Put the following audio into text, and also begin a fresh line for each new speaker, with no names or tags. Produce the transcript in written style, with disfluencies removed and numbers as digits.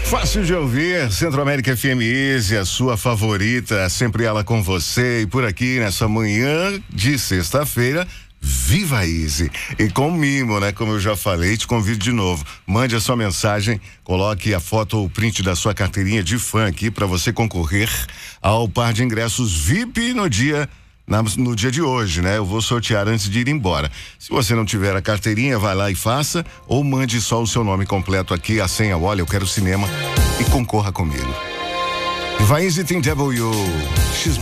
Fácil de ouvir, Centro-América FM Easy, a sua favorita, sempre ela com você. E por aqui, nessa manhã de sexta-feira, Viva Easy. E com mimo, né? Como eu já falei, te convido de novo. Mande a sua mensagem, coloque a foto ou print da sua carteirinha de fã aqui para você concorrer ao par de ingressos VIP no dia de hoje, né? Eu vou sortear antes de ir embora. Se você não tiver a carteirinha, vai lá e faça, ou mande só o seu nome completo aqui, a senha, olha, eu quero cinema, e concorra comigo. Vai Easy tem W.